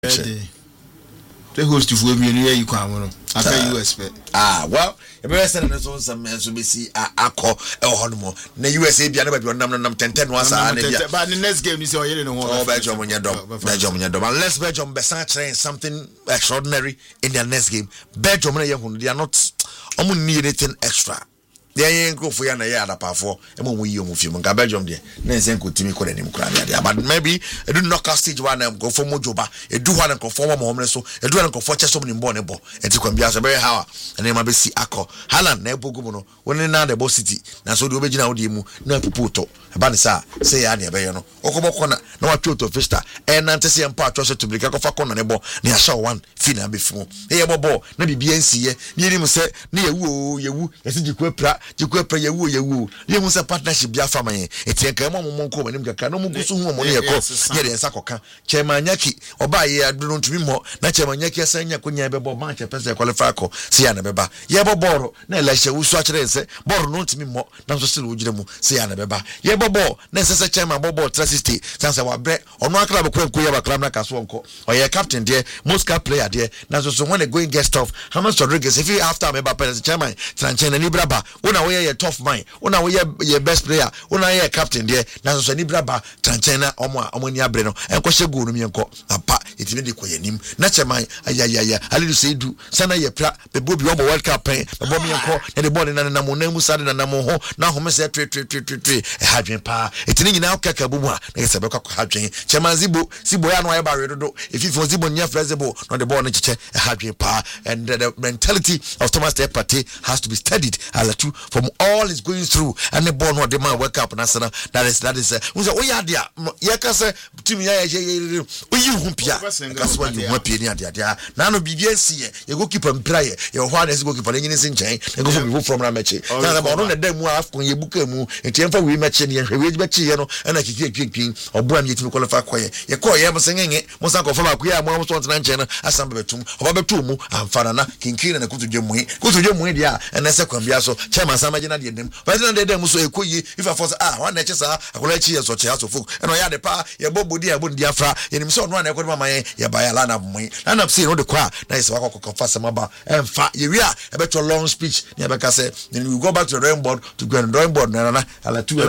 The host of women here you come after you expect. Well, if you send us on some men to be see Ako Honmo, the USA be another number 10 once. But the next game is already no more. Belgium on your dog, Belgium on your dog. Unless Belgium Bessa train something extraordinary in their next game. Belgium, they are not need anything extra. They ain't go for yana yada for and when we move you Belgium there. Then could Timmy call him but maybe I do knock out stage one and go for Mojoba, a do one and conform homeless, so a do and conform something in Bonebo, and to come be as a very hour, and then maybe see Ako, Halan, Nebo Gumono, when in the boss city, now so the original demo, no puto, a banisa, say Ania Bayano, Okobokona, no to Vista, and Antesi and Part to break a facon and a bo, near show one, Fina before. Hey, Bobo, maybe BNC, near him say, near woo, you, as you could pray you was a partnership ya family eti enka mo monko manim kaka no mugusu hu mo ne yeko ye de nsakoka Chairman Nyaki oba ye aduru ntumi mo na Chairman Nyaki asanya konya bebo match pese qualify ko se ya na beba ye boboro na elashe wusu a kire nse boro no ntumi mo na so sile ojire mu se ya na beba ye bobo na sese Chairman bobo 360 sanse wa bre ono akra be kwenko ye ba kram na kaso onko oye captain there most cap player there na so when they going guest off Hamas Rodriguez if you after me ba Chairman Tranchen ni braba una we ye tough mind una we ye best player una ye captain there na so ni braba Tranchena omo ni abre no enko hyegu no mienko apa etimi de koyanim na Chairman ayayaya alidu seidu sana ye pra be bobi omo world cup pen be bo mienko na de ball na mo na mu sade na mo ho na ho me se tre e hadwen pa etini nyina okaka bubu a na se be kwa hadwen Chairman Zibo ya no ye ba redodo if you for Zibo nya flexible no the ball na chiche e hadwen pa and the mentality of Thomas Partey has to be studied alatu from all is going through and the ball no the man wake up national that is we say oya dia ya ka say team ya oyi humpia that's why you want pia dia na no bibia sie ye go keep mpira ye ho na go keep nyini sin chen e go for from na match na na no na dem mu afkon ye buka mu enti emfa we match ne hwe we match ye no na kiki obo am ye team qualify koye ye ko ye mo sengenge mo sa ko fa ba kuya mo so ntena nchen no asamba betum oba betum mu amfana na kinkiri na kutuje mu dia na se kwambia so Chairman Samajina de dem but na dem so ekoyi if I force one na chesa akola chi ye so che aso folk e no ya de pa ye bobodi e bodi afra ye nim so no na ekodi mama ye ba ya la na boy na see no de kwa na is wako kofa samaba emfa ye wi a e beto long speech ne be ka say then we go back to the drawing board to go and drawing board na ala tu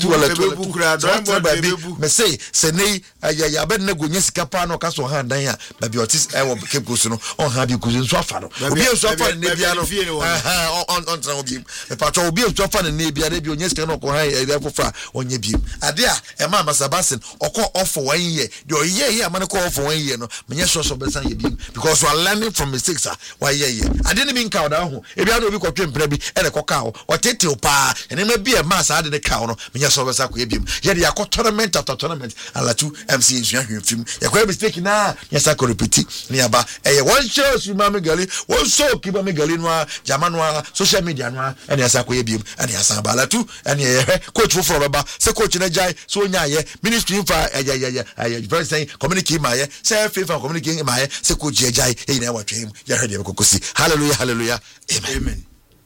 me say nei ya be na gonya sika pa no ka so han dan ya ba bi otis e wo kepu so no on ha bi kuzu so afa no obi so afa ne bia no on tra obi e patro obi so afa ne bia na bi onya sika no ko han e da fofa onye bi ade a e ma Masabasin okọ off 1 year the year amane ko off 1 year no menye so besan ye bi because we are learning from mistakes why year ade ne bi nka oda ho e bia no obi kwotwe mpra bi e ne koka ho otete pa ene ma bi e ma sa ade ne ka ho no menye so besa ko ye bi ye de yakọ tournament after tournament alatu MC Nsuan hwefim ye kwa mistake na ye sa ko repeat ne aba e ye one show su ma megali one show ki ba megali no jama no social media no e ne sa ko ye bi e ne asa ba alatu e ne ye coach for baba se coach na jai so nya ye ministry fa very saying communicate my say FIFA communicate my say coach jai e na wa twem ya hwede be kokosi hallelujah amen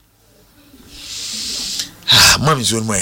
mami zo mo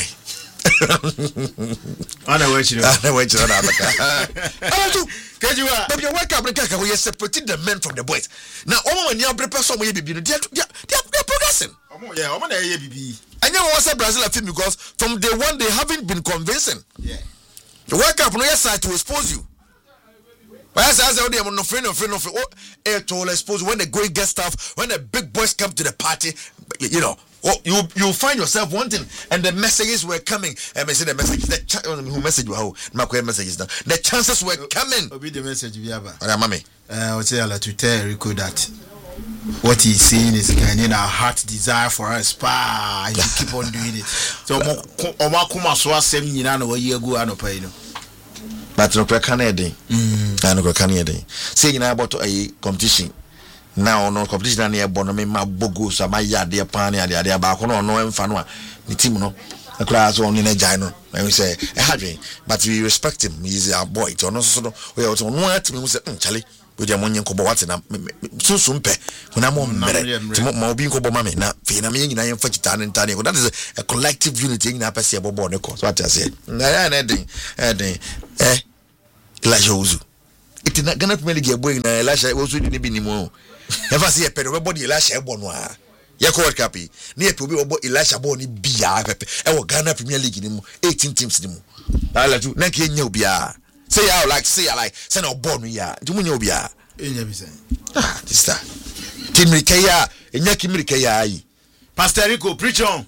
ana we chiro na baka Kejiwa baby wake up break we separate the men from the boys now omo when you prepare some we bibi no they progressing omo na ye bibi anya we say Brazil film because from day one they haven't been convincing the wake up no yes side to expose you. Why as they no friend it will expose when they go get stuff when the big boys come to the party you know you find yourself wanting and the messages were coming and say the message who message you my messages the chances were coming obi the message we have mami I say ala to tell Rico that what he's saying is kind our heart desire for us pa you keep on doing it so omakuma so asem nyina na we go anopa you know but no Canada no Canada say nyina about a competition now no competition na e bono me mabogo so ma yade pa na ade ba ko no emfa no a ni team no akra so on na jai no we say e hadwen but we respect him he is our boy to no so no we also no atimi we say chale we dey monye nkobo what na sunsun pe kuna mo mere ma obi nkobo ma me na fe na me nyina yemfa kita ne ntane that is a collective unity nyina pese bobo ne ko so what I say na den la jozu It is not Ghana Premier League boy na Elisha also didn't be anymore. Never see a pen of body Elisha Bonwa. Yako Kapi. Near Pubi or Elisha Boni Bia Pepe. Our Ghana Premier League in 18 teams. I let you Naki Nubia. Say I like, send our born ya. Do you know Bia? Ah, this time. Tim Rikaya, and Yaki Mirikaya. Pastor Rico, preach on.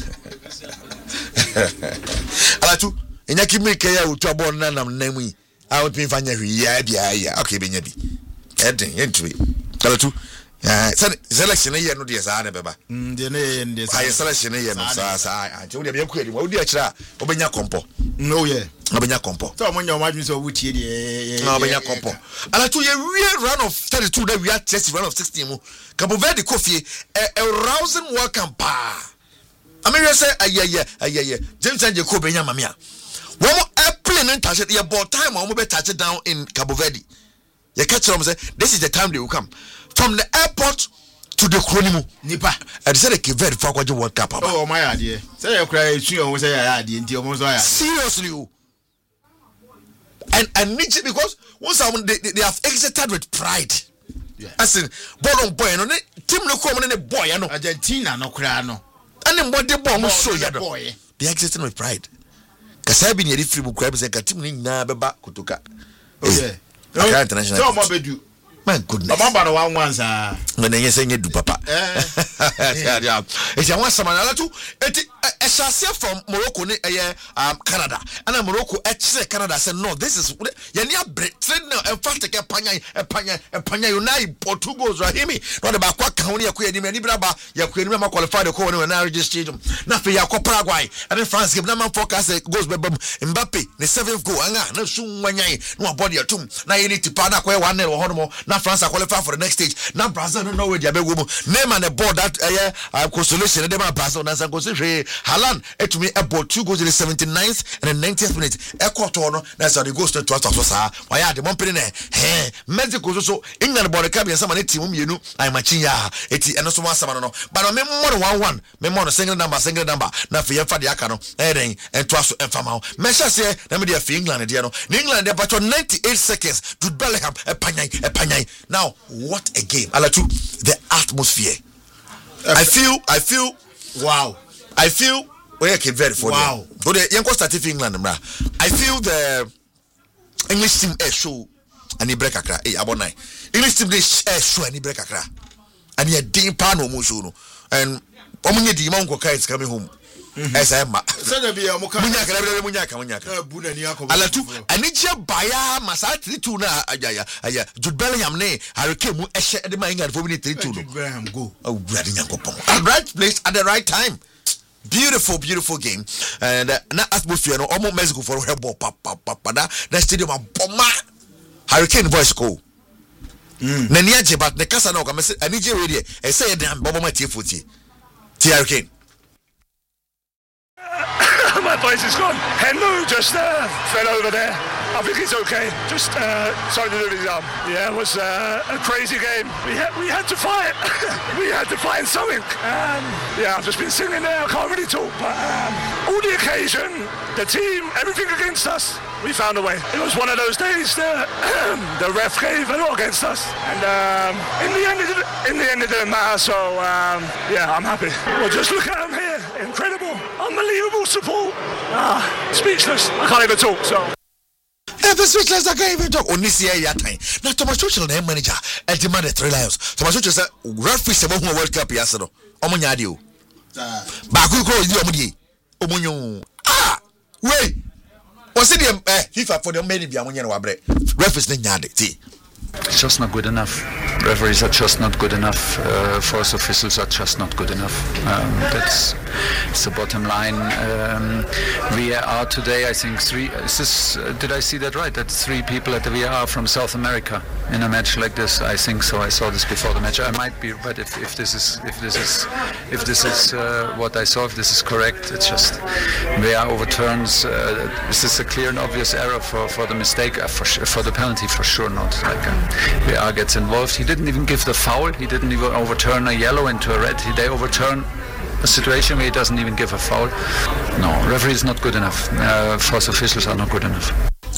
Alatu, and Yaki Mirikaya will trouble none of Nemi. I would be finding ya. Okay, Benyabi. Heading entry. Alatu. Selection here no dear Sana Baba. I selection here no I told you query. What dear Chra, Obenya Compo. No, yeah. Obenya Compo. So when your wife is a witty, Obenya Compo. And I told you, real run of 32 that we had test run of 16. Cabo Verde coffee, a rousing welcome pa. I mean, I say, James and Jacob Benya Mamia. One more airplane and touch it, your ball time, or mobile touch it down in Cabo Verde. You catch them say, this is the time they will come. From the airport to the Chronimu. Nipa. I said, a very far what you World Cup. Oh, my idea. Say, you cry, you always say, I didn't you almost. Seriously. And need it because once they have exited with pride. Yeah. As in, Bolon boy, no, team no come in a boy, I know. Argentina, no crano. And then what they bomb show you. Boy. They exited with pride. Kasabi near the free crabs and Katim Naba Kutuka. Oh, yeah. International. So, my bedu. My goodness. About one once. When I say you do, Papa. If you want some another a chassis from Morocco, Canada, and Morocco, Canada said, no, this is Yania Britain and Fantic and Panya Unai, Portugal's Rahimi, not about what County, Yaquini, Yaquini qualified the corner and I registered nothing Yako Paraguay, and then France give them forecast goes by Mbappe, the 7th goal, and no soon when no body or tomb. Now you need to pan up 1 or Honomo. Now France are qualified for the next stage. Now Brazil don't know where they are. Name and a board that consolation. They are Brazil. Now consolation. Haaland to me about 2 goals in the 79th and the 90th minute. Ecuador. That's how they go straight to us. Why are the one penny? Hey, Mexico so England about the Caribbean. Someone team you know. I'm a chia. It's and also one someone. But I remember more 1-1. Remember single number. Now for your father Yakano. And Twasso and Famao. Mesha say. Let me for England. England they about 98 seconds. Jude Bellingham. A panyai. Now, what a game. Alatu, the atmosphere. I feel wow. I feel where can very for wow. But the young started England, I feel the English team show and he break a crack. English team they show and he break a crack. And he had deep pan no and Omunya di Monko is coming home. As I am. Munyaka. Alatu, Anija Baya, Masatri Tuna, Jude Bellingham, Hurricane, Esha, the Manga for me 3-2. Go. Oh, at right place at the right time. Beautiful game. And not atmosphere, no, almost Mexico for her ball, papa, that stadium, Bomba. Hurricane voice go. Naniaje, but the Casano, I need you ready. I say, damn, Bobo, my tea footy. Hurricane. My place is gone. Henlo just fell over there. I think it's okay. Just something to do with his arm. Yeah, it was a crazy game. We had to fight. We had to find something. Yeah, I've just been sitting there. I can't really talk. But all the occasion, the team, everything against us, we found a way. It was one of those days that the ref gave a lot against us. And in the end, it didn't matter. So, yeah, I'm happy. Well, just look at him here. Incredible. Unbelievable support. Speechless. I can't even talk, so. Speechless, I can't even talk. Only see a time. Now, Thomas Tuchel, the manager, and demanded 3 Lions. Thomas Tuchel said, referee said, World Cup, yes, no. Omunyadio. Baku call you, Omunyo. Wait. Was it FIFA for the many Biamunian Wabre? Referees Nyadi. It's just not good enough. Referees are just not good enough. Force officials are just not good enough. That's the bottom line. VAR today, I think did I see that right? That 3 people at the VAR from South America in a match like this. I think so. I saw this before the match. I might be, but if this is what I saw, if this is correct, it's just VAR overturns. This is a clear and obvious error for the mistake, for the penalty for sure not. VAR gets involved. He didn't even give the foul. He didn't even overturn a yellow into a red. They overturn a situation where he doesn't even give a foul. No, referee is not good enough. Force officials are not good enough.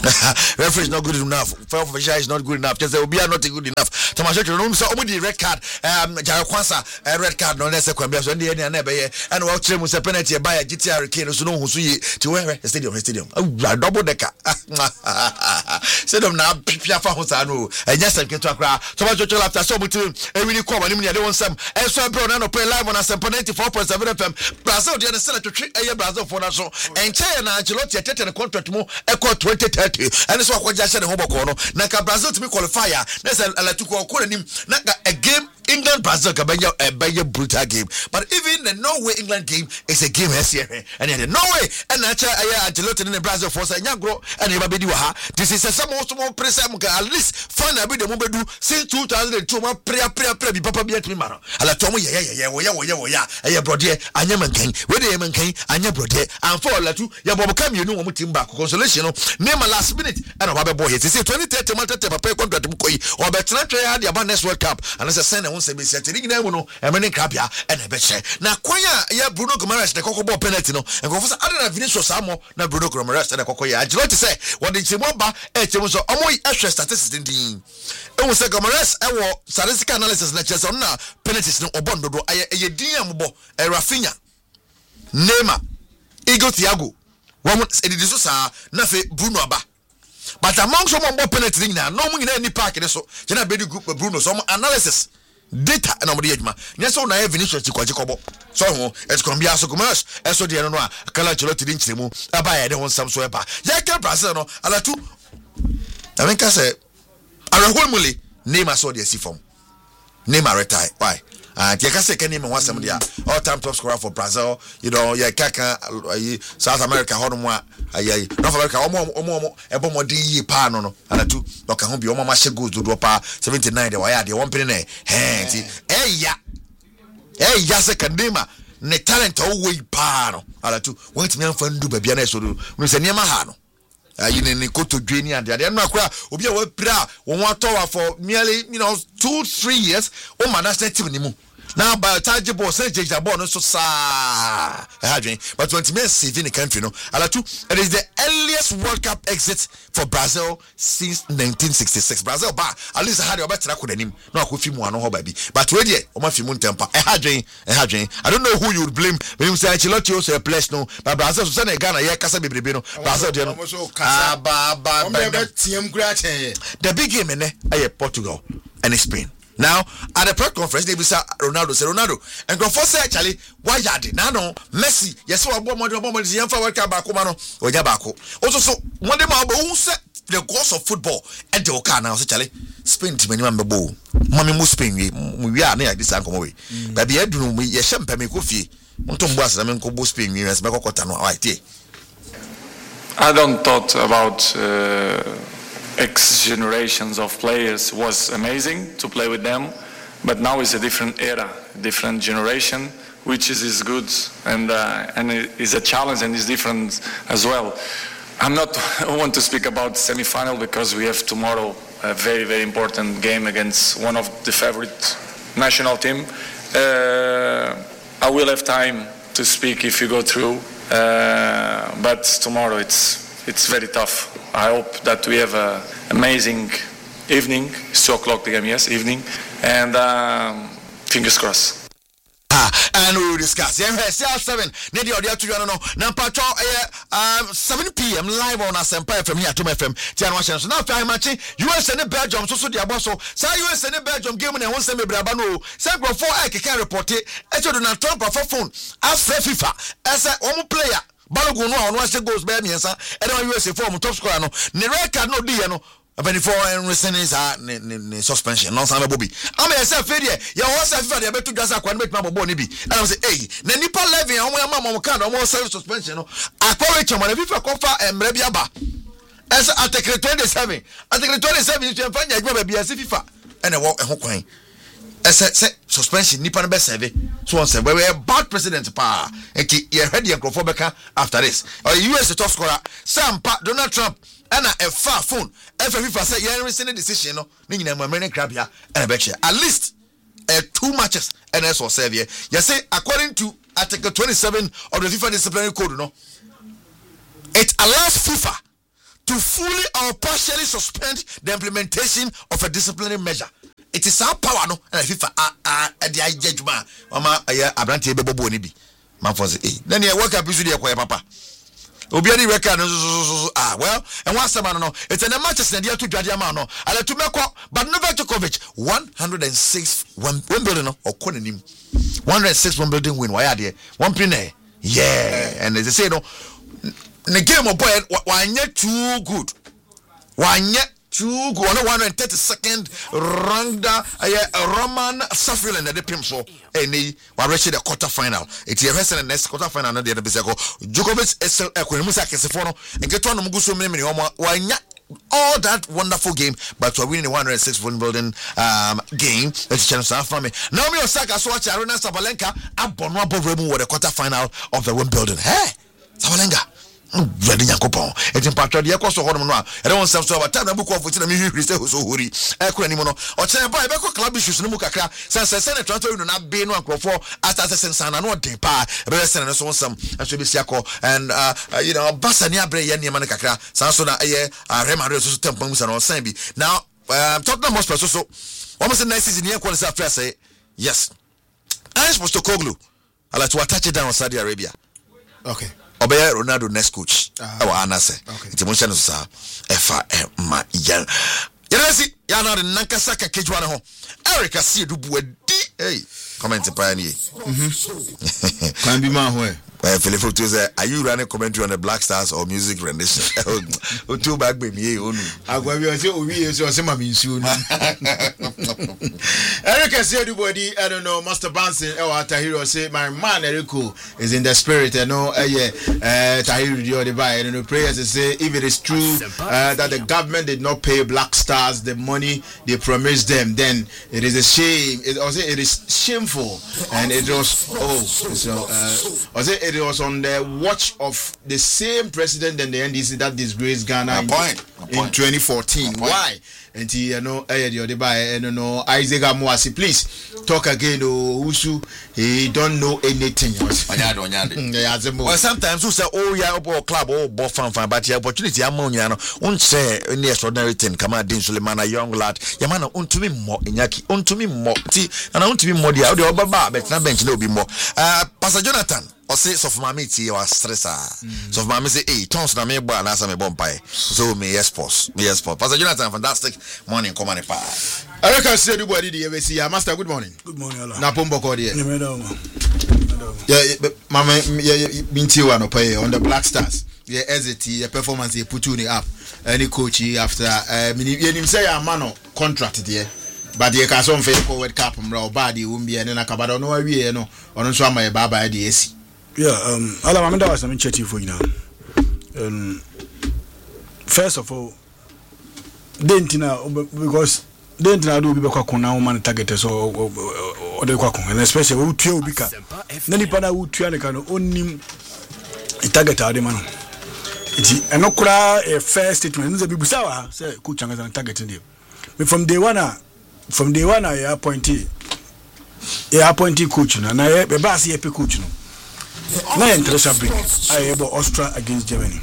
Referee is not good enough. Foul official is not good enough. Just say we are not good enough. Tamasho no so omudi red card. Jare Kwansa red card no nese kwambia so ndi ene na be and we tell mu say penalty by GTR Kane so no hu so yi ti where stadium. Double decker. Stadium na pia fa ho sa no. Enya sem keto akra. Tamasho after so mutu e really come ani mu dey won sam. E so bro na no play live on Asempa 94.7 FM. Brazil dey na sell to treat Brazil for na so. Enche na Ancelotti tete ne contract mu e ko 2030 and so akwaja share ne ho boko no na ka Brazil to be qualifier na say alatuko ko nim na a game England Brazil ka be a brutal game, but even the Norway England game is a game here and the Norway and na cha Ancelotti in Brazil for say nyagro and e ba be di wa ha. This is some press at least fun abi the mo be do since 2002 ma prayer bi papa bi atimi maro ala to mo ye wo brode anya mankan we dey mankan anya brode and for latu ya bobo kam yenu wo mutim ba consolation no name last minute and o ba be boy say 2030 ma tete papa contract mu koyi o be tena twa ya the next World Cup and say send won say be set nyina mu no e mene krabia and e be che na kwanya ya Bruno Gomes de kokko ball penalty no and go for say adana Vinicius Amo na Bruno Gomes de kokko ya Ancelotti say what the chimo ba e chimo so omo ehwe statistics din e wo say Gomes e wo statistical analysis na chese on na penalties no obondo do aye din ambo e Rafinha Neymar Igor Thiago wo edidi so sa na fe Bruno aba. But among some more penalty na no mu nyina ni park ne so je na be di group Bruno some analysis data na mo de adwuma nya so na Vinicius kwaji kobo so ho it can be aso commerce eso de no a kala Ancelotti din chiremu aba ya de won sam so eba ya ka Brazil no alatu I mean ka say arahulmuli Neymar so de si form Neymar retire why and you can say can name one some dia all time top scorer for Brazil, you know, yeah kaka South America hono mo North America omo ebomodi yi pa no alatu doka ho bi omo ma she goals do pa 79 de why de one penny na ya se kandema ne talent o we pa no alatu won timi anfa ndu ba bia na so do no se niam ha no you ne koto dweni and they no akra obi a we pra won atowa for merely 2-3 years o national team ni mu now by tangible say jeja ball no so sa but when team save in the country no alatu it is the earliest World Cup exit for Brazil since 1966 Brazil ba at least had obetra ko danim no akofi mu ano ho ba bi but we dey o ma fi mu ntempa hadwen I don't know who you would blame when you say Ancelotti also a place no but Brazil so say na Ghana ye kasa bebrebe no Brazil dey no the big game in Portugal and Spain. Now at the press conference they be say Ronaldo and go for say actually why yade na no Messi yes we bo modern yamfa World Cup back no oja back also so one dem who say the goals of football and the oka now say actually Spain team anyone be bo mami mu Spain we are na this anko we baby edunu mu ye shempa me ko fie nto mbo asana me ko bo Spain we yes me kokota no right. I don't thought about X generations of players. Was amazing to play with them, but now it's a different era, different generation, which is good and is a challenge and is different as well. I want to speak about semi-final because we have tomorrow a very, very important game against one of the favorite national team. I will have time to speak if you go through, but tomorrow it's very tough. I hope that we have an amazing evening. It's 2:00 p.m. Yes, evening, and fingers crossed. And we will discuss. Yeah, 7. Need the audio to you no. Now, 7 p.m. live on Asempa FM here to FM. Tian Washington. Now, I'm matching US and Belgium. So the aboso. Say US and Belgium game and one semi brabano. Say go for I can report it. Echo Donald Trump for phone. As FIFA. As a home player. Balogun no on was goes by miensa. And on USA form top scorer no. Ni record no di no. When for recently suspension non sama bobi am yourself failure ya was FIFA dey betu gasa kwa make my bobo ni bi and I say hey na nipa 11 omo ya mama kan omo self suspension no akwa we chama na FIFA kofa emre bia ba as article 27 you can find your baby as FIFA and ho kwan say suspension nipa no be serve so on say we bad president pa enti ye head your crofobeka after this or US top scorer Sampa Donald Trump and a far phone FIFA say you recent decision no ni nyina American crabia and be at least 2 matches and so serve you say according to article 27 of the FIFA disciplinary code no it allows FIFA to fully or partially suspend the implementation of a disciplinary measure. It is our power, no, and FIFA the judgment. Mama, Abranti Bebo Nibi. Man for the then you work up with your papa. Obiani record well, and once a man, no, it's in a Manchester near to Jadiamano, and to Meko, but Novak Djokovic 106 Wimbledon or Konim 106 Wimbledon win. Why are they 1 penny? Yeah, and as they say, no, the game of boy, why not too good? Why not? 132nd ranked Roman Safil and the Pimso, and they were reaching the quarter final. It's a wrestling next quarter final. The other Bisako Djokovic is and get on Mugusu Mini. Why not? All that wonderful game, but we're winning the 106 Wimbledon game. Let's challenge that from me. Naomi Osaka, so watch Aruna Sabalenka, and Bonobo Remu were the quarter final of the Wimbledon. Hey, Sabalenka. Ready Yakopon. It's in Patria Costa Hormona. I don't want to have a time book of which I'm so hurry. Equanimono or say by Beko Club issues no Mukaka. Since I sent a transfer to not be no for as a sense and no depa, Resident and so some and should be Siako and Bassania Bray and Yamanaka, Sansona, Remaro Tempums and all Sambi. Now, Tottenham Hotspur so almost a nice season here. Quality after say yes. I was to Koglu. I like to attach it down on Saudi Arabia. Okay. Obey Ronaldo next coach. Our answer. It's emotional, sir. My young. Yana the Nankasaka Kijuana home. Erica see do hey. Comment pioneer. Can be my way. Philip to say, are you running commentary on the Black Stars or music rendition? Two back with me. I will say, we is your summer means soon. Erica said, everybody, I don't know, Master Banson or Tahiro say, my man Erico is in the spirit. I know, Tahiro, the buy. I don't know, prayers to say, if it is true that the government did not pay Black Stars the money they promised them, then it is a shame. It is shameful. And it was, it was on the watch of the same president and the NDC that disgraced Ghana in 2014. Why? And he, Isaac Amoasi, please talk again. Usu, he don't know anything. Well, sometimes who say, oh yeah, club, fan, but the opportunity ammonia, won't say any extraordinary thing. Come on, Dean Suleiman, a young lad. Yamana, to me more, Inyaki, to me more, and I want to be more the audio, but not bench, no be more. Pastor Jonathan. Or say so for my meeting or stressor. So for my say, hey, Tons na me boy and answer me bompire. So me yes, boss. Pastor Jonathan, fantastic morning, come on, pa. I reckon see everybody the MSC. Master, good morning. Good morning, Allah. Na pombo kodi. Yeah, mama, binti wa no pay on the Black Stars. Yeah, SAT, the performance you put on the app. Any coach after you say a man contract there. But the Casson Fair World Cup and body won't be any Nakabado no way, no, or no, so my Baba at the AC. Yeah, Alamanda was some chatting for you now. First of all, because Dentina do be Bakuna man targeters or the Quaco, and especially who Tio Bika. Nanipana who Tianacano only target Ademano. It's a no cry a fair statement. The Bibusawa say Kuchangas and targeting you. But from day one, I appointee coach, and I have a bassy epic coach. No interest break. I have Austria against Germany.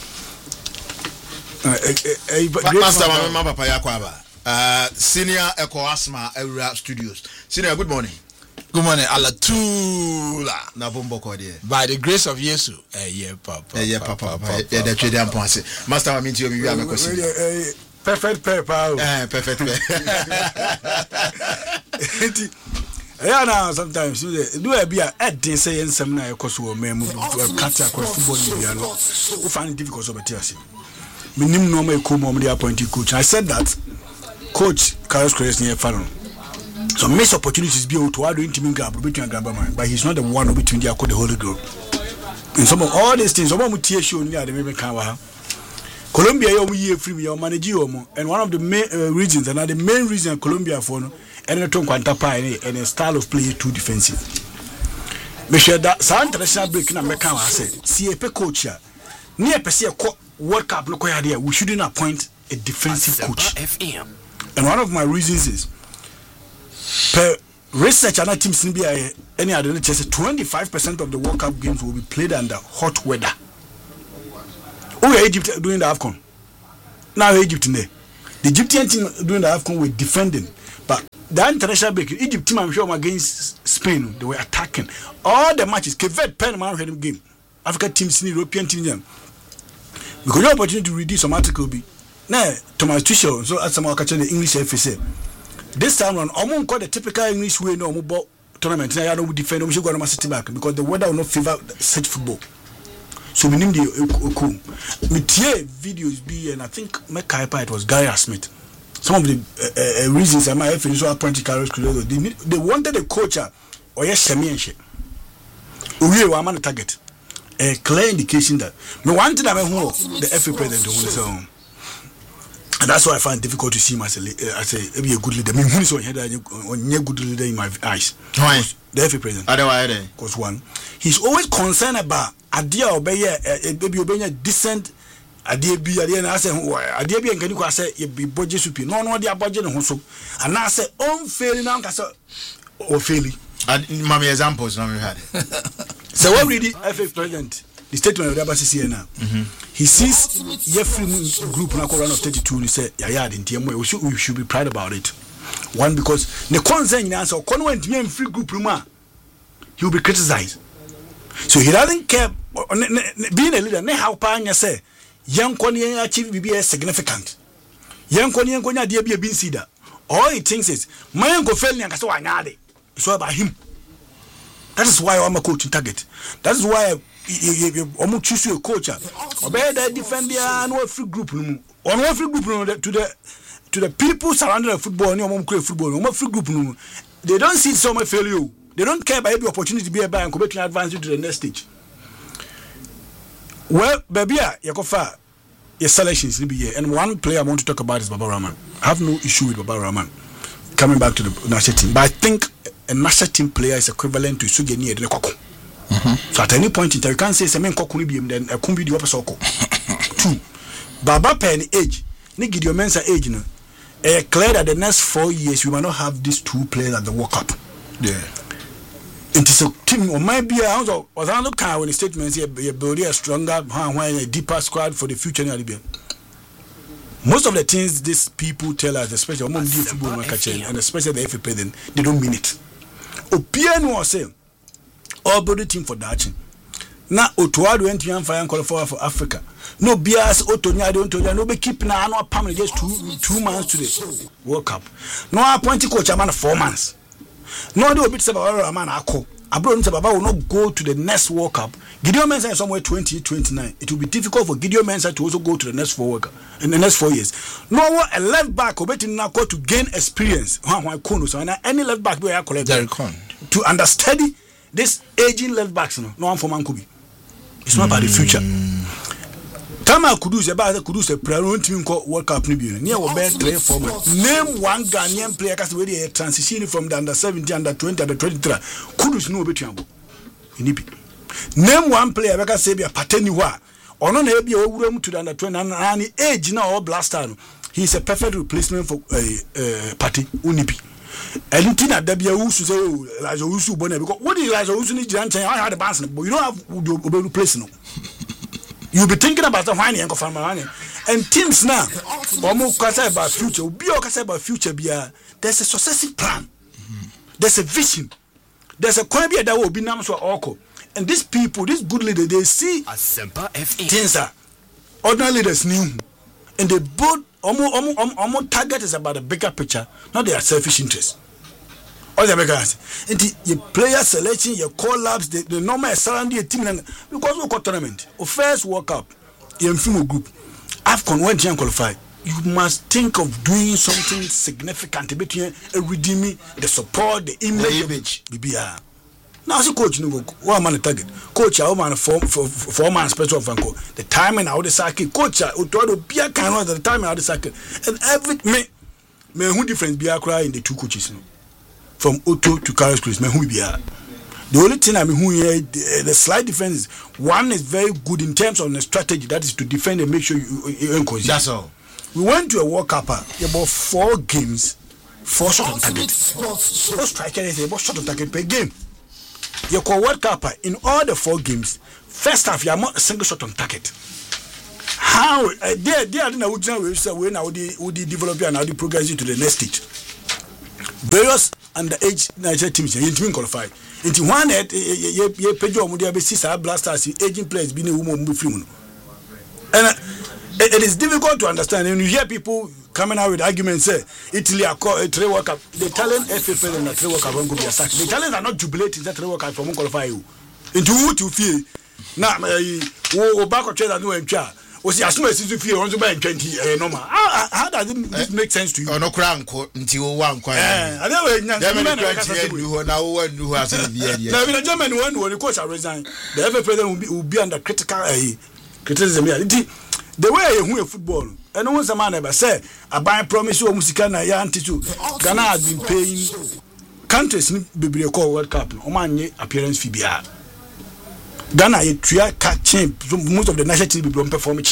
Master Mama Payakwaba, Senior Echo Asma Area Studios. Senior, good morning. Good morning, Alatula. By the grace of Yesu. Papa. The trade point. Master, I mean to you, I'm a question. Perfect paper. Perfect. Yeah, now sometimes you do a beer at the say and some night because we may move to a catch across football. We find it difficult to tears. Minimum normal come appointed coach. I said that coach Carlos Crest near Fallon. So missed opportunities be able to add into between Grandma, but he's not the one between the Holy Group. In some of all these things, someone would tear you near the Maybe Kawa. Colombia, you free your manager, and one of the main reasons, and the main reason Colombia for and a style of play too defensive. Monsieur that international break in America said, see a coach here. Near Persia World Cup look idea, we shouldn't appoint a defensive coach. And one of my reasons is per research and teams in BIA any other 25% of the World Cup games will be played under hot weather. Oh, Egypt doing the AFCON. Now Egypt in there. The Egyptian team during the AFCON were defending, but the international break, Egypt team I'm sure against Spain, they were attacking. All the matches, Kevet pen man had game. African teams, European teams, because your opportunity to read some article be now Thomas Tuchel, so as some catch the English FA. This time on, I'm call the typical English way no more tournament. I don't defend, I'm sure going to city back because the weather will not favor such football. So we named the cool. Me tie videos be and I think my Kaipa it was Gary Smith. Some of the reasons I might have finished appointed Carlos Credo. They wanted a coach or yes Shemienche. We were on the target. A clear indication that me wanted to the FA president to win. And that's why I find it difficult to see him as a good leader. I mean, who is on a good leader in my eyes? Why? The FA president. Otherwise, because one, he's always concerned about idea obey a decent idea be idea. And I say, idea be and can you say you be budget supi? No, they are budget and so. And I say, unfailing now, or failing. And mommy examples now we had. So what really FA president? The statement of the Abbasi now. He sees Jeffrey group na run of 32 and he said, yeah, we should be proud about it. One, because the concern answer went to free group room, he will be criticized. So he doesn't care being a leader, how Panya say, young Konya achieve be significant. Young Konya dear be a bin cedar. All he thinks is, my uncle failing and so I nade. It's all about him. That is why I'm a coaching target. That is why I'm choose a coach. Obey that defend the free group room. On one free group room to the people surrounding the football, no football, no free group room. They don't see so much failure. They don't care about every opportunity to be a buy and to advance you to the next stage. Well, baby, Yakofa, your selections will be here. And one player I want to talk about is Baba Rahman. I have no issue with Baba Rahman coming back to the national team. But I think a national team player is equivalent to Sugeni and Koko. So at any point in time, you can't say Semen Kokuni be then a kumbi the opposite. 2. Baba Penny age, Nigidio Mensa age, clear that the next 4 years we might not have these 2 players at the World Cup. Yeah. It is a team or might be a house or another kind when the statements here building a stronger, a deeper squad for the future. Most of the things these people tell us, especially among the football market and especially the FA president, they don't mean it. Opiano was saying, all body team for that. Now, Otuado went to fire and qualify for Africa. No BS, Otonia, no be keep now, no permanent just 2 months to the World Cup. No appointed coach, a man 4 months. No, they will be about a man. Abroad will not go to the next World Cup. Gideon Mensah is somewhere 2029. It will be difficult for Gideon Mensah to also go to the next World Cup in the next 4 years. No, a left back will be to gain experience. Any left back will collect to understudy this aging left backs. No one for Mankubi. It's not about the future. Kama Kudus about the Kudus a priority team called World Cup Nibian. Near will bear 3 format. Name one Ghanaian player because we are transitioning from the under 17, under 20, under 23. Kudus no between. Name one player because say be a Pateniwa. Or no be a room to the under 20 and age now or blaster. He is a perfect replacement for Pati Unipi. And Tina Debia Usu say Elijah Usu Bonnet because what is Elijah Usu need to I had a bands, but you don't have to replace no. You'll be thinking about the money and money. And teams now, almost about future, be about future. There's a successive plan. There's a vision. There's a quantity that will be named for Oko. And these people, these good leaders, they see things that ordinary leaders knew. And they both almost target is about the bigger picture, not their selfish interests. All the guys, and your player selection, your call-ups, the normal surrounding team, because we got tournament or first World Cup, your FIMO group, AFCON when you qualify, you must think of doing something significant between redeeming the support, the image. BBR. Now, as a coach, one man target, coach, our man for man special Franco, the timing out the circuit, coach, to be a kind of the timing out the circuit, and every me who difference be a cry in the 2 coaches. From Otto to Carlos Cruz, who be the only thing I mean, who the slight difference is one is very good in terms of the strategy, that is to defend and make sure you encourage. That's all. We went to a World Cup, about 4 games, 4 shot on target. No striker is about shot on target per game. You call World Cup in all the 4 games. First half, you are not a single shot on target. how they are now we now the develop and now the progress to the next stage. Various underage Nigeria teams you qualify. Into one ye pejo mu dia be sisa blasters aging players be na woman free. And it is difficult to understand, and you hear people coming out with arguments say Italy are a 3 World Cup. The talent FA president at 3 World Cup won't be sacked. The talents are not jubilating that 3 World Cup from qualify you. Into who to feel now back of trade and no empire. Was as soon as you feel on 20 normal. How does it make sense to you? No crown until one quiet. I never German one when the coach resign. The FA president will be under criticism. The way you hear football, and no one's a man ever say, I buy promise you Musicana Yanti too. Ghana has been paying countries be call World Cup, Oman appearance Fibia. Ghana, you try catching most of the national teams be performing.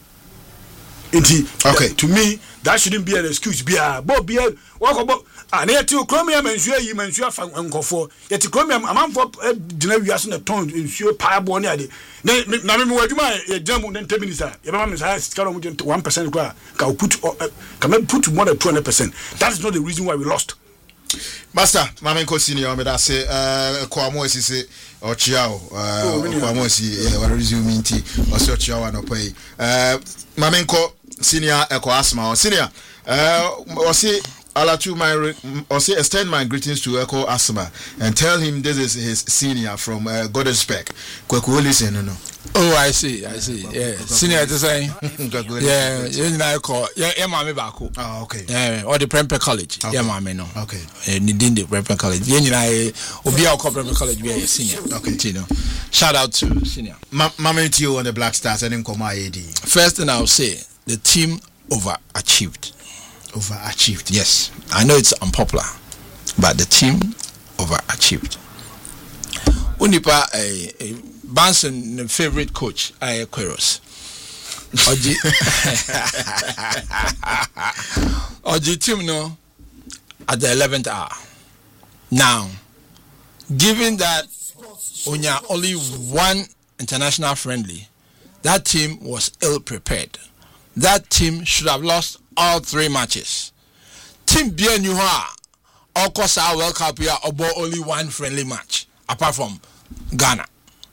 Okay, to me, that shouldn't be an excuse. Be a Bob Beer, walk about an air to Chromium and sure you mention Uncle for yet Chromium, a man for dinner, you ask in a tone in sure Pabon. Now, what do my German then 10 minutes? Your mom is 1% cry. Can put more than 200%. That is not the reason why we lost. Master, Mamenko Senior, but I say, Kwamo is or Chiao, Kwamo is resuming tea, or so Chiao and Opay. Mamenko Senior, Echo Asma, or Senior, or say, or say, extend my greetings to Echo Asma and tell him this is his senior from Godespec. Kweku listen, no. Oh, I see. Yeah, senior to say. Yeah, you know, call. Yeah, Mammy Baku. Oh, okay. Yeah, or the Prempeh College. Okay. Yeah, Mammy, no. Okay. Nidin the Prempeh College. Yeah, you know, Obia Prempeh College. We are senior. Okay. You know, shout out to senior. Mammy to you on the Black Stars and in Koma AD. First thing I'll say, the team overachieved. Overachieved. Yes, I know it's unpopular, but the team overachieved. Unipa Banson favorite coach Queiroz. Oji team no at the 11th hour. Now, given that only one international friendly, that team was ill prepared. That team should have lost all 3 matches. Team Bienuha, of course, our World Cup here about only one friendly match apart from Ghana.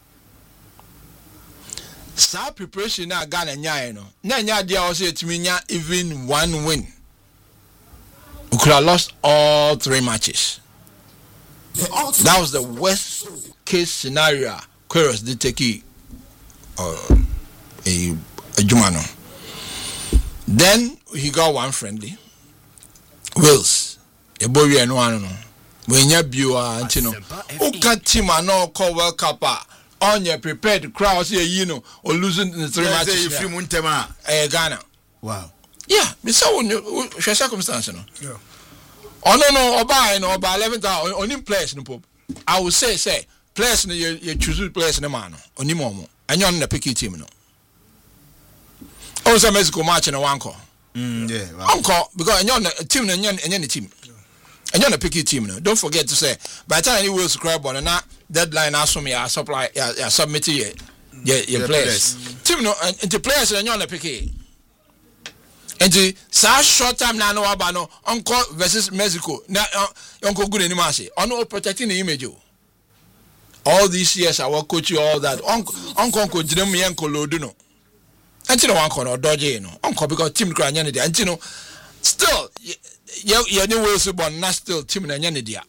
Sa preparation na Ghana nya no. Na nya dia also etiminya even 1 win. We could have lost all 3 matches. That was the worst case scenario. Queiroz did take a Jumano. Then he got one friendly. Wales. The boy we no one no. When you biwa antino. Uka team no call World Cup on your prepared crowd say you know or losing in the 3 matches. If you muntema Ghana. Wow. Yeah, me so circumstance no. Yeah. Oh no oba no oba 11th hour onim players no pop. I will say players no you choose players no man no. Onim omo. Anyo na pick team no. Also Mexico match na one call. Yeah. Wow. Because anyo team na anyo team. And you're a picky team now. Don't forget to say by the time you will subscribe on and deadline assume you supply submit your players. Team no and the players and you're a picky. And the short time now no abano Uncle versus Mexico. Now Uncle good anymore say on protecting the image. All these years I will coach you all that. Uncle Jeremy Uncle Loduno. And you know Uncle or Dodge no. Uncle because team cry and you know still you new Wales born not still team na nyane dia.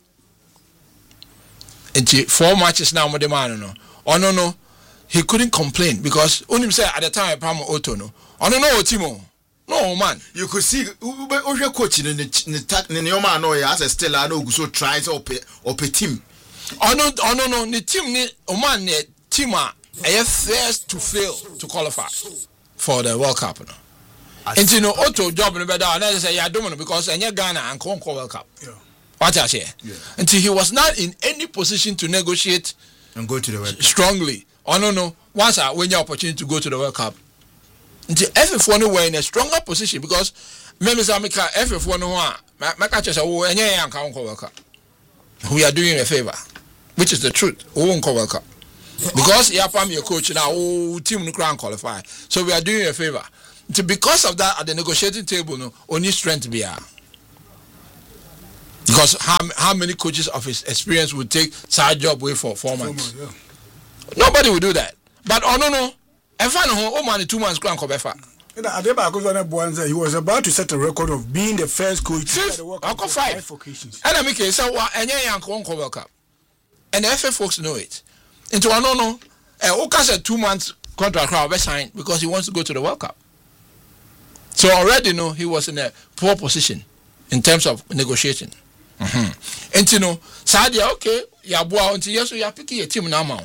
Enti 4 matches now with the man no. Oh no, he couldn't complain because onim say at the time Pam Otto no. Oh no team no man. You could see Oje coach in the man no as a still I know so tries up a team. Oh no, the team ni man ne team a first to fail to qualify for the World Cup no. And you know, Otto job in the bed, and I say, yeah, I don't know because I Ghana and Conco World Cup. Yeah. What I say? Yeah. Until he was not in any position to negotiate and go to the World Cup strongly. Oh no. Once I win the opportunity to go to the World Cup. Until everyone were in a stronger position because members of America, everyone who are my catchers are World Cup. We are doing a favor, which is the truth. We won't call World Cup. Because Yapam your coach now, team no crown qualify. So we are doing you a favor. Because of that, at the negotiating table, no, only strength be our. Because how many coaches of his experience would take side job away for 4 months? Yeah. Nobody will do that. But no. If I know, man, 2 months crown cover. He was about to set a record of being the first coach to the World Cup 5 occasions. And I make it so and young World Cup. And the FA folks know it. Into no. Oka said 2 months contract crowd signed because he wants to go to the World Cup. So already he was in a poor position in terms of negotiation. And Sadia, okay, Yabua until yes, you are picking a team now.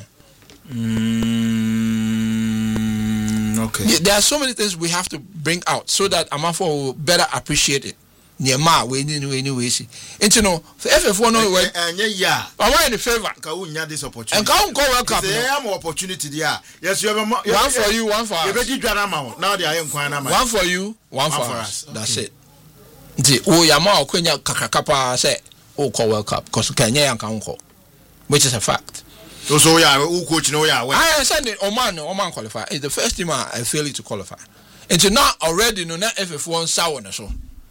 Okay. There are so many things we have to bring out so that Amafo will better appreciate it. Niema we anyway see. And FF1 no way. And yeah. I want in favor. Kaunya this opportunity. And come World Cup. There are more opportunity there. Yes, you have one for you, one for us. You better drama. Now they are inquiring. One for you, one for us. That's it. Yama Okwenya kakakapa say World Cup because Kenya and Kanko, which is a fact. So who coach no I said Oman qualify. It's the first team I failed to qualify. And now already no FF1 sour so.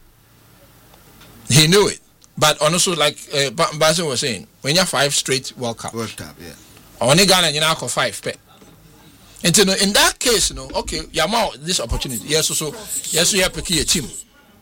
He knew it. But also like Basil was saying, when you have 5 straight World Cup, yeah. Only Ghana you now 5 pet. And in that case, okay, Yama this opportunity. Yes, so you have to key a team.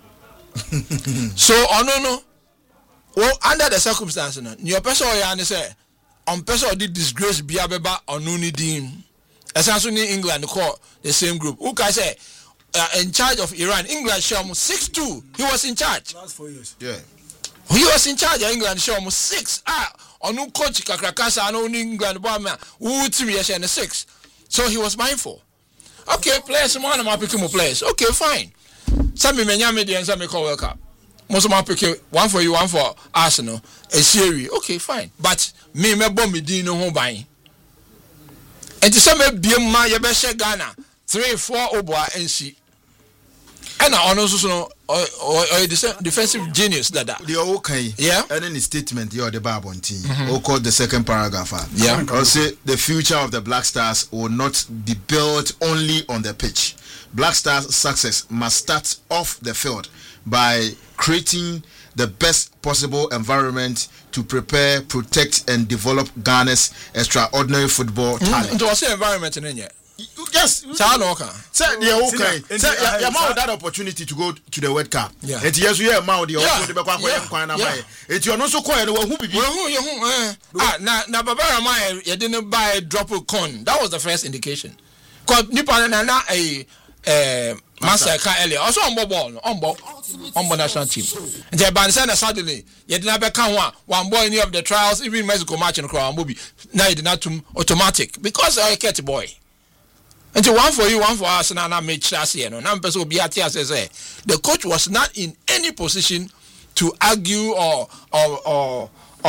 So well, under the circumstances, your person say on person did disgrace Biabeba or Nuni Dean. Essentially England call the same group. Who can say in charge of Iran, England show 6-2. He was in charge. Last 4 years. Yeah. He was in charge of England show 6. On no coach Kakrakasa and only England Bama who team yes and 6. So he was mindful. Okay, players one of my picking players. Okay, fine. Some menyame and some call World Cup. Most of my picking one for you, one for Arsenal, a series. Okay, fine. But me bomb me dino home buying. And to some be my yabesha Ghana 3-4 Oboa and see. And I also defensive genius that the okay. Yeah. And in the statement, you're the Barbon team. Who called the second paragraph. Yeah. I'll say the future of the Black Stars will not be built only on the pitch. Black Stars' success must start off the field by creating the best possible environment to prepare, protect, and develop Ghana's extraordinary football talent. Into what environment in India? Yes. Say they're okay. You have that opportunity to go to the World Cup. Yeah. It's yes, you have Maudi or it's you're not so quiet. Who be now Barbara Maya, you didn't buy a drop of corn. That was the first indication. Because Nippon a Master Car earlier also on national team. And the Bansana suddenly, you did not become one boy in any of the trials, even Mexico match and crown movie. Now you did not automatic because I get a boy. And so one for you, one for us, and I made chassis. And the coach was not in any position to argue or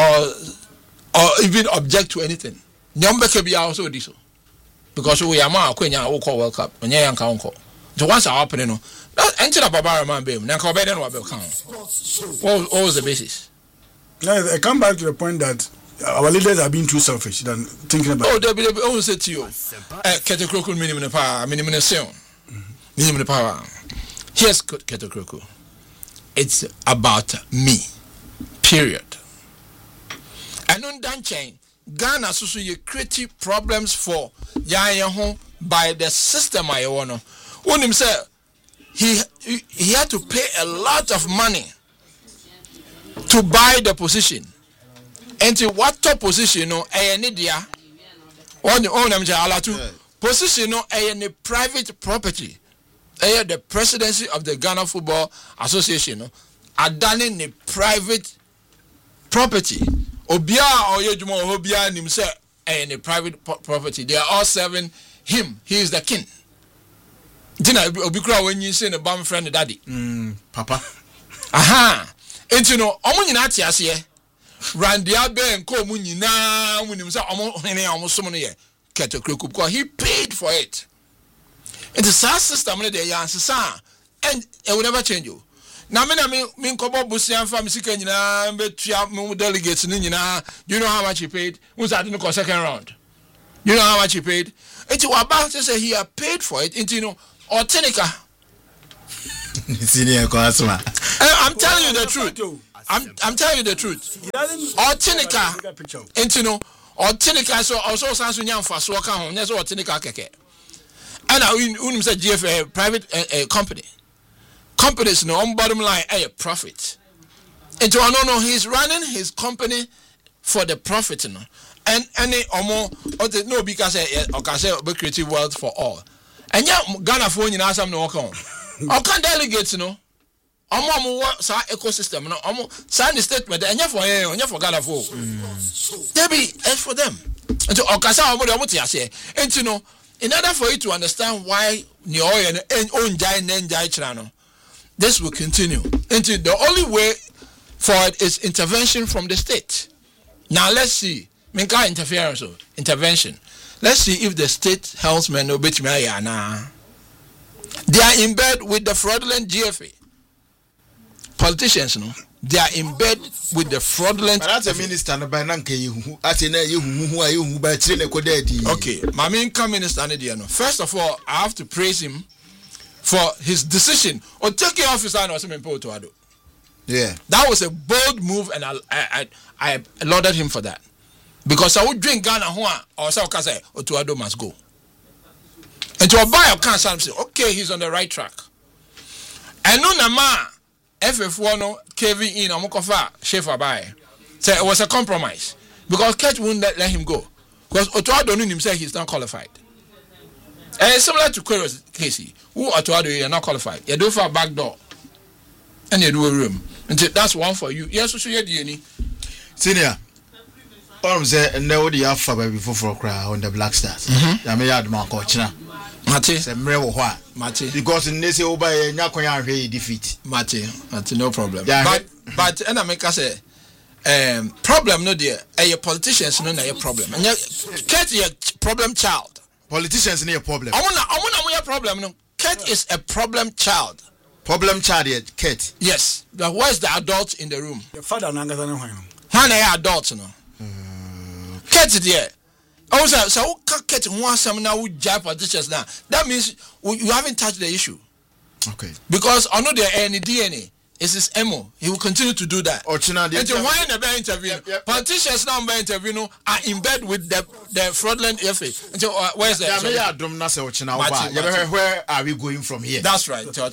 even object to anything. Nyombe be also this. Because we are now call World Cup, and young uncle. So once I open it, enter the Barbara man, babe. Now, what was the basis? Now, I come back to the point that our leaders are being too selfish than thinking about. Oh, they always say to you, Keto Kroku minimum power, minimum sound, minimum power. Here's Keto Kroku. It's about me, period. And on that chain, Ghana so you create problems for Yaya by the system I want. When him say he had to pay a lot of money to buy the position. And to what top position no Nidia position no a private property. The presidency of the Ghana Football Association no are done in a private property. Obia or Yejuma or Obia and himself and a private property. They are all serving him. He is the king. Dina Obikra when you say the bomb friend daddy. Papa. Aha. And you know, Omunati as here. Randia Ben ko munyina when himself almost so many Keto Kroku because he paid for it. It's a SaaS system there, and it will never change you. Now, me kobo busian fa misika nyina betua mu delegates ni nyina. Do you know how much he paid? Who's at the second round? You know how much he paid? Into Waba say he had paid for it. Into or Tenica. Senior customer. I'm telling you the truth. I'm telling you the truth. Or Tenica. Into or Tenica so also Sansunyam for so come. That's what Tenica keke. And I say GFA private company. Companies no bottom line a profit. Into no he's running his company for the profit and any or no because be creative wealth for all. And yeah Ghana phone you some no come. I can delegate sa ecosystem no sign the statement and for Ghana phone. They be it's for them. And to okasa say and in order for you to understand why this will continue. And the only way for it is intervention from the state. Now let's see. Minka interference or intervention. Let's see if the state helpsmen obey me. They are in bed with the fraudulent GFA. Politicians, they are in bed with the fraudulent. That's a minister. Okay, my main minister. First of all, I have to praise him for his decision on taking office and also to. Yeah, that was a bold move, and I lauded him for that. Because I would drink Ghana or say Otuado must go. And to buy a can say, okay, he's on the right track. And no nama FF1 no KV in Omokofa Shefa by. So it was a compromise. Because Ketch wouldn't let him go. Because Otuado knew himself he's not qualified. And it's similar to Queiroz Casey. Who Otuado you're not qualified. You do for a back door. And you do a room. And that's one for you. Yes, so you're the Senior. I'm saying no the alpha before for cry on the Black Stars. I may add my coach now. Mate, because in this over Nyakoya defeat. Mate, no problem. Yeah, but and I make us say problem no dear. A politicians no na problem. And Ket is a problem child. Politicians need a problem. I wanna problem no. Ket is a problem child. Problem child yet Ket. Yes. But where's the adult in the room? The father nanga than him. When they are adults no. Ket there. Also, so Ket one some now with job politicians now. That means you haven't touched the issue. Okay. Because I know there any DNA. It's his MO. He will continue to do that. And to why in the interview, politicians now by interview are in bed with the fraudulent FA. And so where's the where are we going from here? That's right. To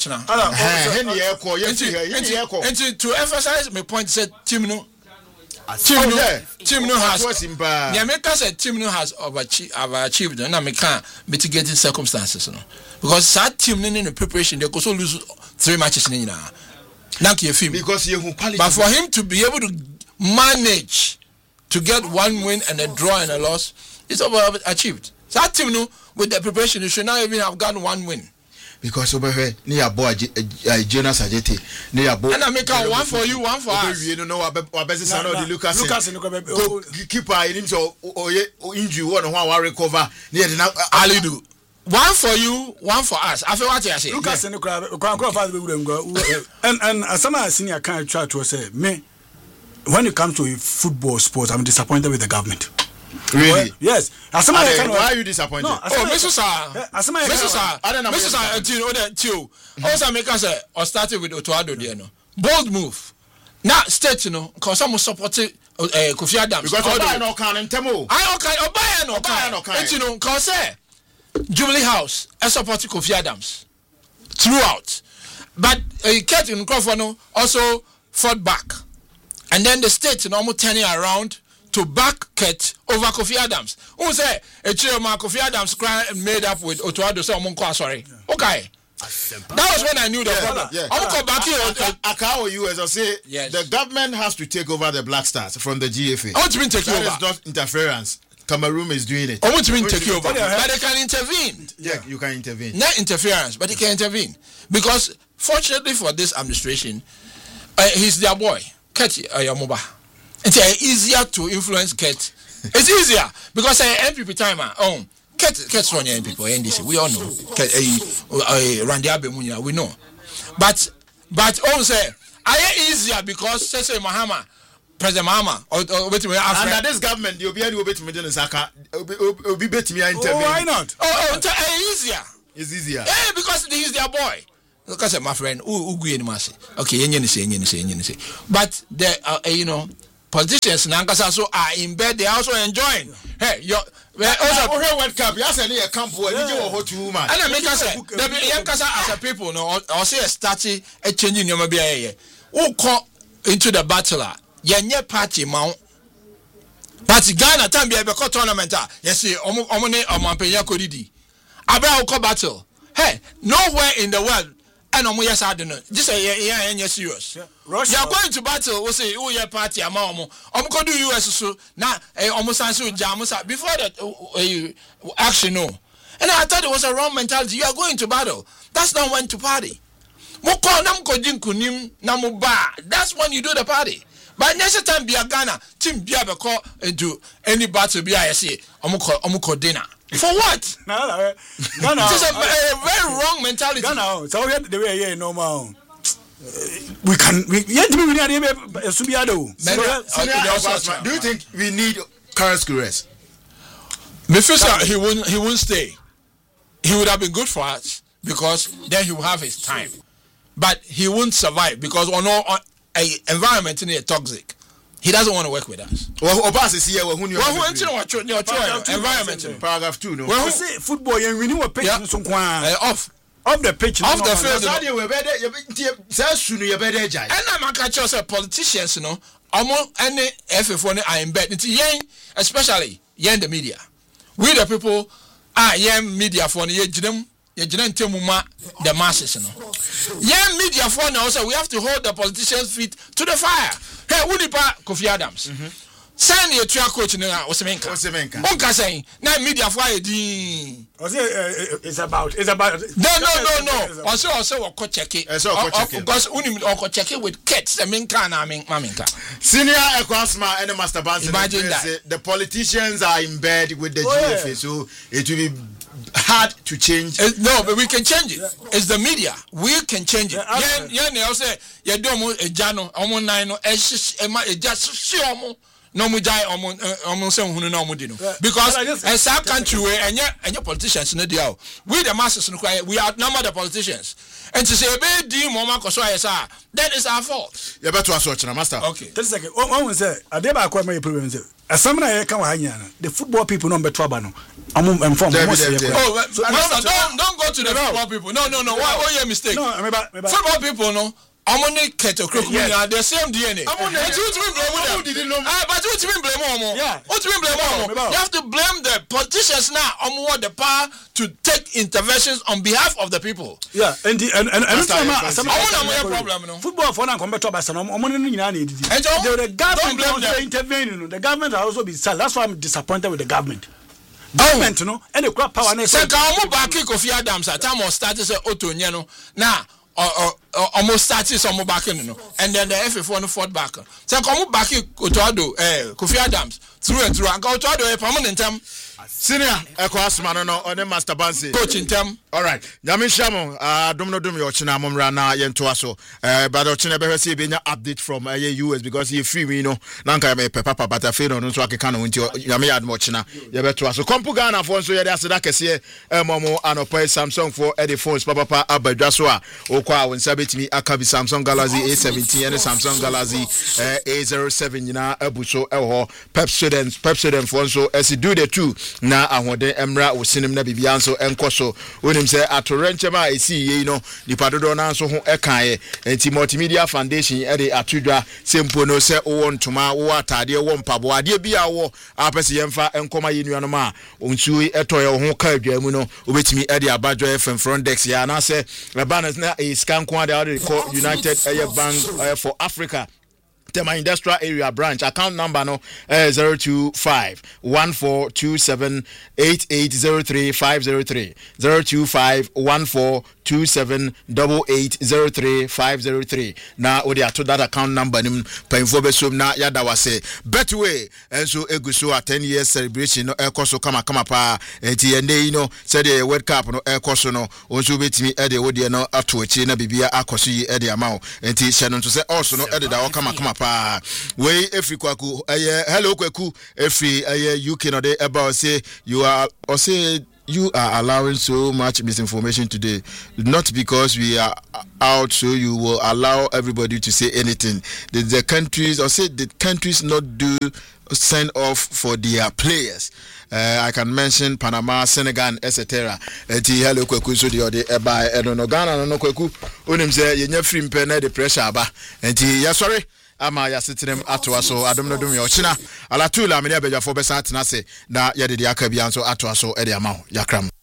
emphasize my point, said Timno has overachieved and I can't mitigating circumstances. Because that team in the preparation they could so lose 3 matches in because but for him to be able to manage to get 1 win and a draw and a loss, it's overachieved. So that team with the preparation, you should not even have gotten 1 win. Because over here, near boy Jonas Ajeti, near boy. And I make out 1 for you, 1 for us. You know, our business and all the Lucas keeper in him so injury one recover near the Alidu. 1 for you, 1 for us. I feel what you say. Lucas and the and as some senior can't try to say me when it comes to football sports, I'm disappointed with the government. Really? Well, yes. Why are you disappointed? No, Mrs. Also, make us or started with Otuado there. No bold move. Now, state, because some supported Kofi Adams. Because I no can and Temo. I no can. Because Jubilee House, I supported Kofi Adams throughout. But Ket in Crawford also fought back. And then the state almost turning around to back Ket over Kofi Adams. Who say a chairman Kofi Adams made up with Otuado so sorry. Okay. That was when I knew the problem. Yeah. I will come back here. I can't you as I say yes. The government has to take over the Black Stars from the GFA. What do you mean take over? That is not interference. Cameroon is doing it. What do you mean take over? But they can intervene. Yeah, you can intervene. Not interference, but they can intervene. Because fortunately for this administration, he's their boy, Ket Yamuba. It's easier to influence Ket. It's easier because NPP timer. Ket's running NPP or NDC. We all know. Randy Abemunya, we know. But also, I easier because say Mahama President Mahama or between under this government the obi will bet me in Saka obi bet me intervene. Why not? Easier. It's easier. Yeah, because they is their boy. Look at my friend. Okay, say. But the politicians Nankasa so are in bed. They also enjoying. Hey, also World Cup. Yes, I need a camp where you are hot woman. And I make us say, as a people, no, or say a starting a changing your mobile. Who come into the battle? Yenye party mount. Party Ghana time be a tournament. Yes, omone omampenya kodidi. Abra oko battle. Hey, nowhere in the world. And yes, I don't know. Just say yeah, serious. Russia. You are going to battle. We say, oh yeah, party among could do US so now. Almost answer Jamusa before that. Actually no. And I thought it was a wrong mentality. You are going to battle. That's not when to party. That's when you do the party. But next time be a Ghana team be a call into any battle be I say omuko dinner. For what? Ghana. This is a very wrong mentality. Ghana. So we the way here normal. We yet we need Subiado. Do you think we need Carlos Queiroz? Mephisto, he won't stay. He would have been good for us because then he will have his time. But he won't survive because environment is toxic. He doesn't want to work with us. Environment. Paragraph 2. No. Well, say football and we know a pitch off the pitch, off the field. And I'm catch us politicians, you know. Almost any FF1 are in bed. Especially in the media. We the people are young media for the the masses, you know. Yeah, media for now, so we have to hold the politicians' feet to the fire. Hey, Udipa Kofi Adams. Send your trial coach in Osemenka. Onka saying, now media for it's about. No. Also, check it. Because Unim check it with kids, the Minka and Maminka. Senior Ekwasma and the Master Banks. Imagine that. The politicians are in bed with the GFA, so it will be hard to change. No, but we can change it. It's the media. We can change it. Yeah, say, you don't Jano, Omo Nino, just no mujai almost because as our country and your politicians in the deal, we the masses we outnumber the politicians. And to say a bit mama that is our fault. You better watch master. Okay. 30 seconds. One say Adeba akwa my problem say. Asamna ye kan hanya the football people no beto abano. I'm informed. Don't go to the football people. No. Why your mistake? No, football people no. I'm on the keto the same DNA. But you blame you have to blame the politicians now on what the power to take interventions on behalf of the people. Yeah, and problem. Football for now come back to the government also intervening. The government will also be sad. That's why I'm disappointed with the government. Government, you know, and the crap power. Kofi Adams at time of status auto now. Almost started some back in, and then the FF1 fought back. So come back to Kofi Adams through and go to a permanent term. Senior Ekwasma no on the Master Bansi coach in term. All right. Nyamishamo dum your china momra na yentoa so but ochina be see be update from US because he free me no nanka me papa but I feel no so akeka no nti nyame ad mo china ye beto so kompu Ghana for so ye dey aseda kese momo anopai Samsung for the phones papa abadwa so a okwa wonsa betimi akabi Samsung Galaxy A17 and Samsung Galaxy A07 nyina abuso ho Pepsodent for so as do the two na ahode emra osinim na bibia so enkoso wonim se atorenchema esi ye no dipadodo na so ho ekae enti multimedia foundation e de atudwa sempo no se wo ntoma wo atade wo mpabo ade bia wo apese yemfa enkoma ye nuanom a onsu etoye ho ka adwa mu no obetimi e de abadwo FM front desk ya na se rebanas na e scan kwa de call United Bank for Africa Tema Industrial Area Branch account number no 025-1427-8803-503 025-1427-8803-503 na odi ato that account number nim painfo besom na yada wase Betway enso eguso a 10 years celebration no ekoso kama pa enti ende yi no said the World Cup no ekoso no onso betimi e de wodi no ato achi na bibia akoso yi e de amawo enti hye no nto se also no e de da wo kama papa we every kwaku hello kwaku every UK no dey about say you are allowing so much misinformation today, not because we are out so you will allow everybody to say anything. The countries not do send off for their players. I can mention Panama, Senegal, etc. Hello kweku so the eba no Ghana no kweku onim say ye free mpene the pressure ba enti ya sorry ama ya sitirem atoa so adom no dum ye ochina ala tula me ya beja fo besa atena se na ye de aka bia so atoa so e de ama ho yakram